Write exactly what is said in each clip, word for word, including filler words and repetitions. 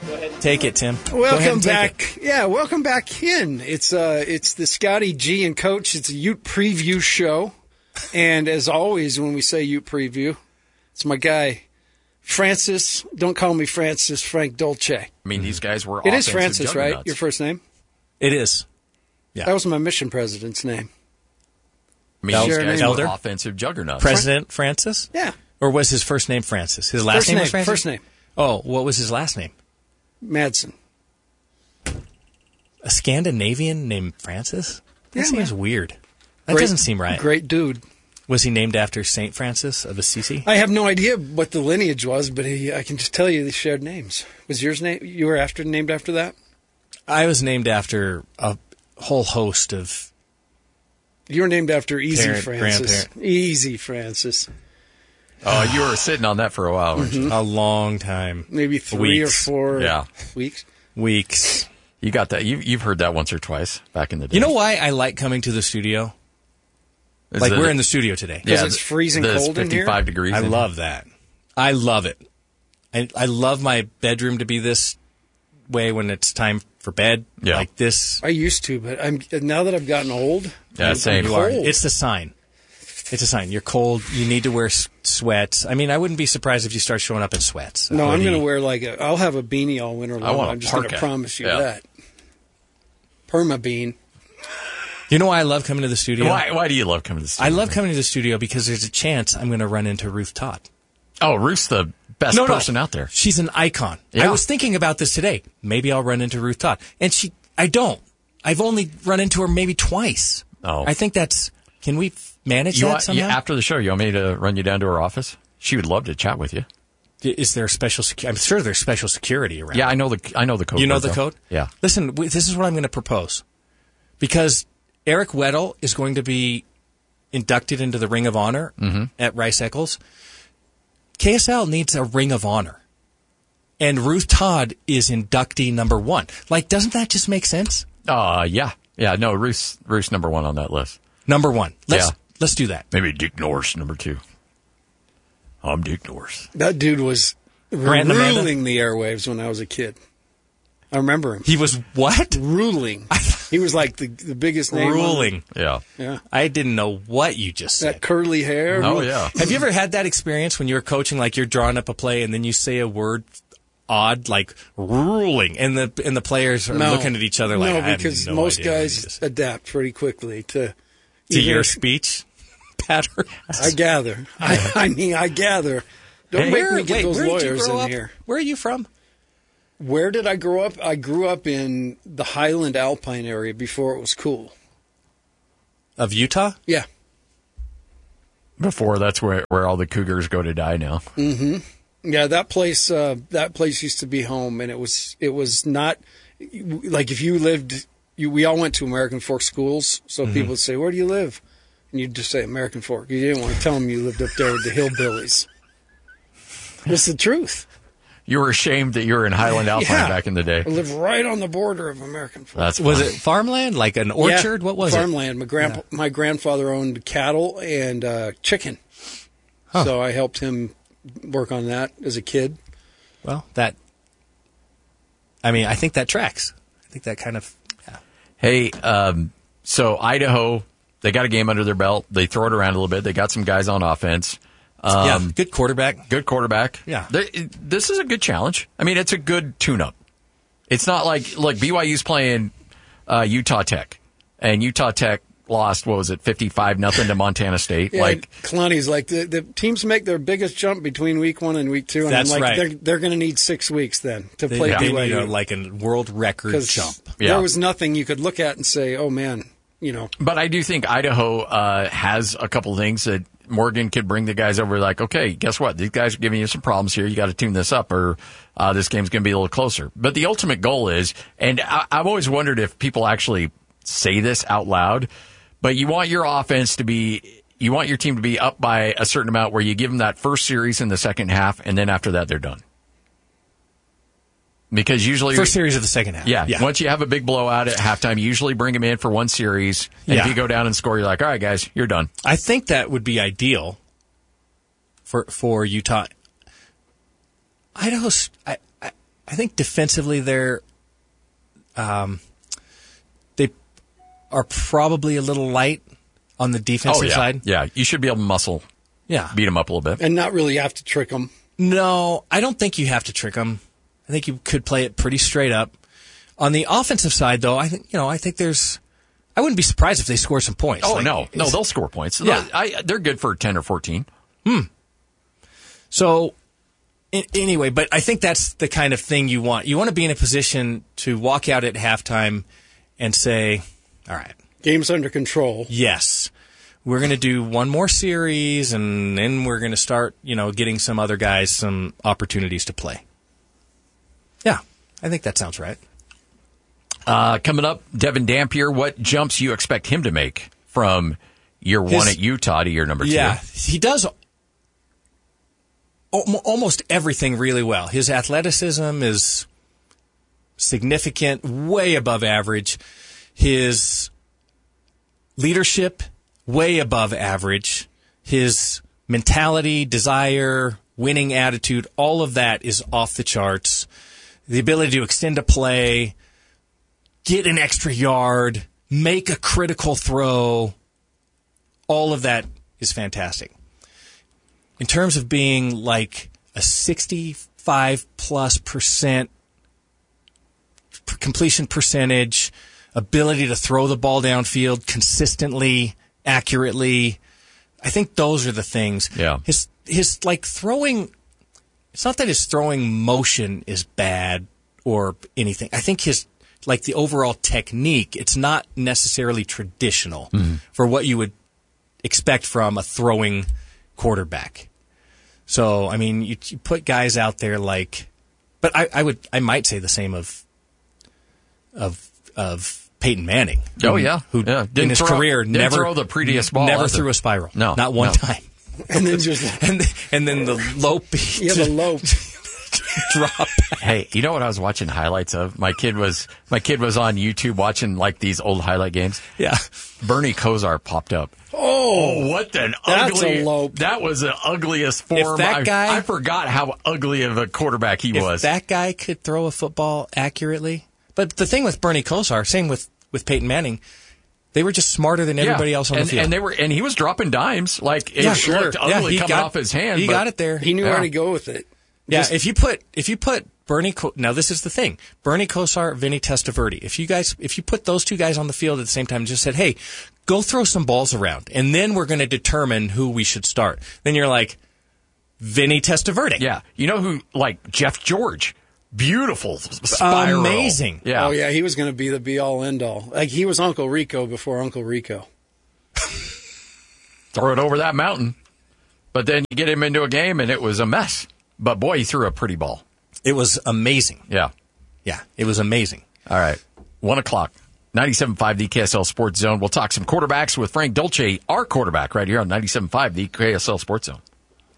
Take it, Tim. Welcome back. It. Yeah, welcome back in. It's uh, it's the Scotty G and Coach. It's a Ute preview show, and as always, when we say Ute preview, it's my guy Francis. Don't call me Francis. Frank Dolce. I mean, these guys were. It is Francis, right? Your first name. It is. Yeah, that was my mission president's name. I mean, these guys were offensive juggernauts. President Francis. Yeah. Or was his first name Francis? His last first name name was Francis. First name. Oh, what was his last name? Madsen. A Scandinavian named Francis? That yeah, seems man. weird. That great, doesn't seem right. Great dude. Was he named after Saint Francis of Assisi? I have no idea what the lineage was, but he, I can just tell you they shared names. Was yours name? You were after named after that? I was named after a whole host of. You were named after Easy parent, Francis. Easy Francis. Oh, you were sitting on that for a while, weren't mm-hmm. you? A long time. Maybe three weeks. or four yeah. weeks. Weeks. You got that. You, you've heard that once or twice back in the day. You know why I like coming to the studio? Is like the, we're in the studio today. Because yeah, it's freezing the, cold in here? fifty-five degrees. I in love that. I love it. I, I love my bedroom to be this way when it's time for bed. Yeah. Like this. I used to, but I'm now that I've gotten old. Yeah, I'm, same. I'm You are. cold. It's the sign. It's a sign. You're cold. You need to wear s- sweats. I mean, I wouldn't be surprised if you start showing up in sweats. No, I'm going to wear like a. I'll have a beanie all winter long. I want a I'm just going to parka. promise you Yeah. that. Perma bean. You know why I love coming to the studio? Why, why do you love coming to the studio? I love coming to the studio because there's a chance I'm going to run into Ruth Todd. Oh, Ruth's the best no, person no. out there. She's an icon. Yeah. I was thinking about this today. Maybe I'll run into Ruth Todd. And she, I don't. I've only run into her maybe twice. Oh. I think that's, can we f- manage You that want, somehow? yeah, after the show, you want me to run you down to her office? She would love to chat with you. Is there special security? I'm sure there's special security around. Yeah, I know the I know the code. You know though. the code? Yeah. Listen, w- this is what I'm going to propose. Because Eric Weddle is going to be inducted into the Ring of Honor mm-hmm. at Rice Eccles. K S L needs a Ring of Honor. And Ruth Todd is inductee number one. Like, doesn't that just make sense? Uh, yeah. Yeah, no, Ruth's, Ruth's number one on that list. Number one. Let's, Yeah. let's do that. Maybe Dick Norris, number two. I'm Dick Norris. That dude was Grant and Amanda? ruling the airwaves when I was a kid. I remember him. He was what? Ruling. He was like the the biggest name. on- Ruling. Yeah. Yeah. I didn't know what you just said. That curly hair. Oh, yeah. Have you ever had that experience when you're coaching, like you're drawing up a play and then you say a word odd, like ruling, and the and the players are No. looking at each other like, no, I have because no most idea what you guys just- adapt pretty quickly to to either- your speech pattern. I gather. I, I mean, I gather. Don't Hey, make where- me get wait, those where did you lawyers grow in up? here. Where are you from? Where did I grow up? I grew up in the Highland Alpine area before it was cool. Of Utah? Yeah. Before, that's where, where all the cougars go to die now. Mm-hmm. Yeah, that place. Uh, that place used to be home, and it was. It was not like if you lived. You, we all went to American Fork schools, so Mm-hmm. people would say, "Where do you live?" And you'd just say American Fork. You didn't want to tell them you lived up there with the hillbillies. It's the truth. You were ashamed that you were in Highland Alpine Yeah. back in the day. I lived right on the border of American Fork. That's Was fun. it farmland, like an orchard? Yeah, What was farmland. My grandpa, my grandfather owned cattle and uh, chicken, Huh. so I helped him work on that as a kid. it? Well, that. I mean, I think that tracks. I think that kind of. Yeah. Hey, um, so Idaho, they got a game under their belt. They throw it around a little bit. They got some guys on offense. Um, yeah, good quarterback. Good quarterback. Yeah. They, this is a good challenge. I mean, it's a good tune-up. It's not like, like B Y U's playing uh, Utah Tech, and Utah Tech lost, what was it, fifty-five nothing to Montana State. Yeah, like Kalani's like the, the teams make their biggest jump between week one and week two, and That's I'm like right. they're they're going to need six weeks then to They, play they B Y need U a, like a world record 'Cause jump. Yeah. There was nothing you could look at and say, "Oh man, you know." But I do think Idaho uh, has a couple things that Morgan could bring the guys over. Like, okay, guess what? These guys are giving you some problems here. You got to tune this up, or uh, this game's going to be a little closer. But the ultimate goal is, and I, I've always wondered if people actually say this out loud, but you want your offense to be, you want your team to be up by a certain amount where you give them that first series in the second half, and then after that, they're done. Because usually... First series of the second half. Yeah, yeah. once you have a big blowout at halftime, you usually bring them in for one series. And Yeah. if you go down and score, you're like, all right, guys, you're done. I think that would be ideal for for Utah. Idaho's. I, I I think defensively they're um, they are probably a little light on the defensive oh, yeah. side. Yeah, you should be able to muscle, yeah, beat them up a little bit. And not really have to trick them. No, I don't think you have to trick them. I think you could play it pretty straight up. On the offensive side, though, I think you know, I think there's. I wouldn't be surprised if they score some points. Oh like, no, no, they'll score points. Yeah. I, they're good for ten or fourteen. Hmm. So, in, anyway, but I think that's the kind of thing you want. You want to be in a position to walk out at halftime and say, "All right, game's under control." Yes. We're going to do one more series, and then we're going to start, you know, getting some other guys some opportunities to play. Yeah, I think that sounds right. Uh, coming up, Devin Dampier, what jumps you expect him to make from year His, one at Utah to year number two? Yeah, he does almost everything really well. His athleticism is significant, way above average. His leadership, way above average. His mentality, desire, winning attitude, all of that is off the charts. The ability to extend a play, get an extra yard, make a critical throw, all of that is fantastic. In terms of being like a sixty-five plus percent completion percentage, ability to throw the ball downfield consistently, accurately, I think those are the things. Yeah. His his like throwing, it's not that his throwing motion is bad or anything. I think his like the overall technique, it's not necessarily traditional mm-hmm. for what you would expect from a throwing quarterback. So, I mean, you, you put guys out there like, but I, I would, I might say the same of, of, of Peyton Manning. Oh who, yeah, who yeah. in his throw, career didn't never throw the prettiest ball, never either. threw a spiral. No, not one no. time. And then just and and then the lope. Yeah, the lope. Drop. Hey, you know what I was watching highlights of? My kid was my kid was on YouTube watching like these old highlight games. Yeah, Bernie Kosar popped up. Oh, what an that's ugly! A lope. That was the ugliest form. If that guy, I, I forgot how ugly of a quarterback he if was. If that guy could throw a football accurately, but the thing with Bernie Kosar, same with with Peyton Manning. They were just smarter than everybody yeah. else on and, the field. And they were, and he was dropping dimes. Like it yeah, sure. looked ugly yeah, coming got, off his hand. He but, got it there. He knew yeah. where to go with it. Yeah, Just, if you put if you put Bernie, now this is the thing, Bernie Kosar, Vinny Testaverde. If you guys, if you put those two guys on the field at the same time, and just said, "Hey, go throw some balls around," and then we're going to determine who we should start. Then you're like, Vinny Testaverde. Yeah, you know who? Like Jeff George. Beautiful spiral. Amazing. Yeah. Oh, yeah, he was going to be the be-all, end-all. Like, he was Uncle Rico before Uncle Rico. Throw it over that mountain. But then you get him into a game, and it was a mess. But, boy, he threw a pretty ball. It was amazing. Yeah. Yeah, it was amazing. All right. One o'clock. ninety-seven point five, the K S L Sports Zone. We'll talk some quarterbacks with Frank Dolce, our quarterback, right here on ninety-seven point five, the K S L Sports Zone.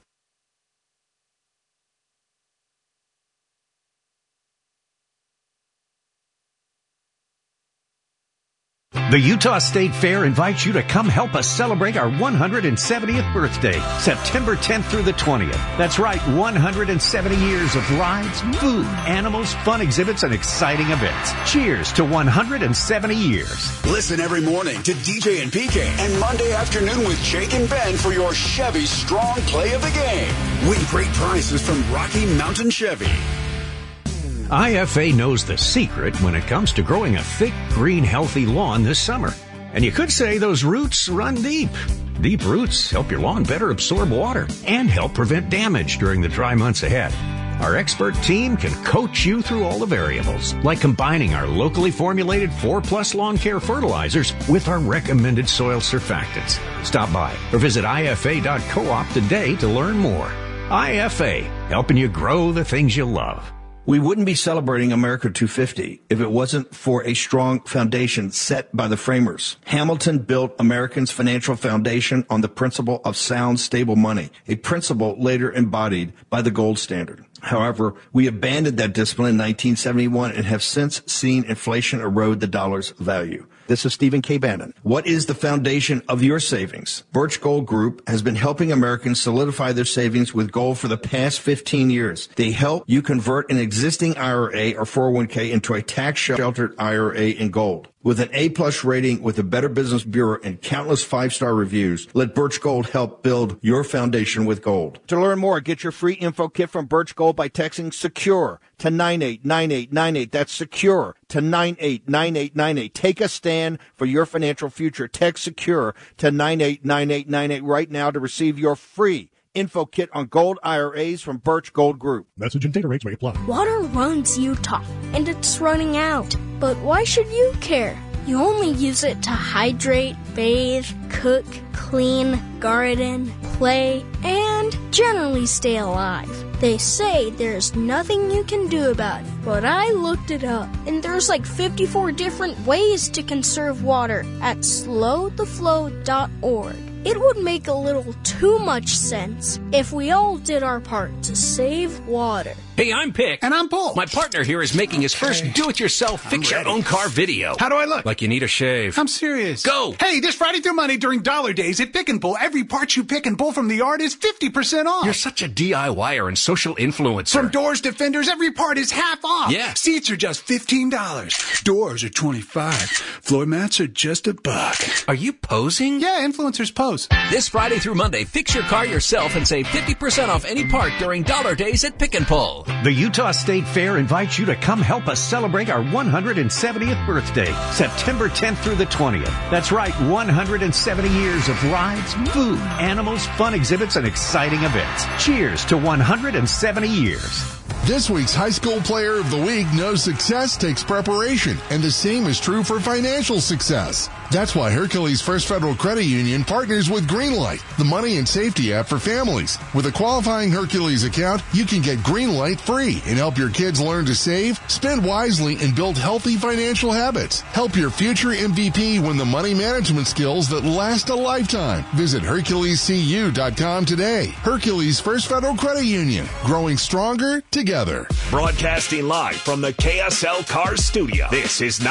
The Utah State Fair invites you to come help us celebrate our one hundred seventieth birthday, September tenth through the twentieth. That's right, one hundred seventy years of rides, food, animals, fun exhibits, and exciting events. Cheers to one hundred seventy years. Listen every morning to D J and P K and Monday afternoon with Jake and Ben for your Chevy Strong Play of the Game. Win great prizes from Rocky Mountain Chevy. I F A knows the secret when it comes to growing a thick, green, healthy lawn this summer. And you could say those roots run deep. Deep roots help your lawn better absorb water and help prevent damage during the dry months ahead. Our expert team can coach you through all the variables, like combining our locally formulated four plus lawn care fertilizers with our recommended soil surfactants. Stop by or visit I F A dot coop today to learn more. I F A, helping you grow the things you love. We wouldn't be celebrating America two fifty if it wasn't for a strong foundation set by the framers. Hamilton built Americans' financial foundation on the principle of sound, stable money, a principle later embodied by the gold standard. However, we abandoned that discipline in nineteen seventy-one and have since seen inflation erode the dollar's value. This is Stephen K. Bannon. What is the foundation of your savings? Birch Gold Group has been helping Americans solidify their savings with gold for the past fifteen years. They help you convert an existing I R A or four oh one k into a tax-sheltered I R A in gold. With an A-plus rating with the Better Business Bureau and countless five-star reviews, let Birch Gold help build your foundation with gold. To learn more, get your free info kit from Birch Gold by texting SECURE to nine eight nine eight nine eight. That's SECURE to nine eight nine eight nine eight. Take a stand for your financial future. Text SECURE to nine eight nine eight nine eight right now to receive your free info kit on gold I R As from Birch Gold Group. Message and data rates may apply. Water runs Utah, and it's running out. But why should you care? You only use it to hydrate, bathe, cook, clean, garden, play, and generally stay alive. They say there's nothing you can do about it, but I looked it up, and there's like fifty-four different ways to conserve water at slow the flow dot org. It would make a little too much sense if we all did our part to save water. Hey, I'm Pick. And I'm Paul. My partner here is making his first do-it-yourself fix-your-own-car video. How do I look? Like you need a shave. I'm serious. Go! Hey, this Friday through Monday during Dollar Days at Pick and Pull, every part you pick and pull from the yard is fifty percent off. You're such a DIYer and social influencer. From doors to fenders, every part is half off. Yeah. Seats are just fifteen dollars. Doors are twenty-five dollars. Floor mats are just a buck. Are you posing? Yeah, influencers pose. This Friday through Monday, fix your car yourself and save fifty percent off any part during Dollar Days at Pick and Pull. The Utah State Fair invites you to come help us celebrate our one hundred seventieth birthday, September tenth through the twentieth. That's right, one hundred seventy years of rides, food, animals, fun exhibits, and exciting events. Cheers to one hundred seventy years. This week's High School Player of the Week knows success takes preparation, and the same is true for financial success. That's why Hercules First Federal Credit Union partners with Greenlight, the money and safety app for families. With a qualifying Hercules account, you can get Greenlight free and help your kids learn to save, spend wisely, and build healthy financial habits. Help your future M V P win the money management skills that last a lifetime. Visit Hercules C U dot com today. Hercules First Federal Credit Union, growing stronger together. Broadcasting live from the K S L Cars studio. This is